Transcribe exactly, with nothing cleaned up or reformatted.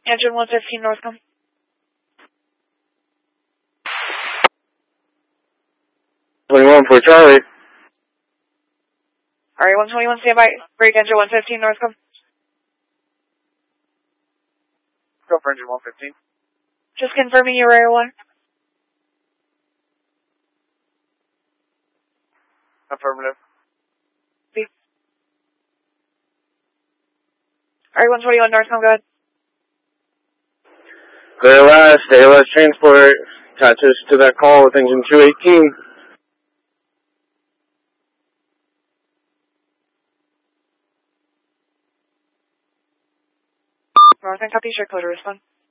Engine one fifteen Northcom. twenty-one for Charlie. Alright, one twenty-one, stand by. Break engine one fifteen Northcom. Go for engine one fifteen. Just confirming your air one. Affirmative. B. Alright, one twenty-one Northcom, go ahead. Clear last, A L S transport. Attach us to that call with engine two eighteen. Northern copy, share code to respond.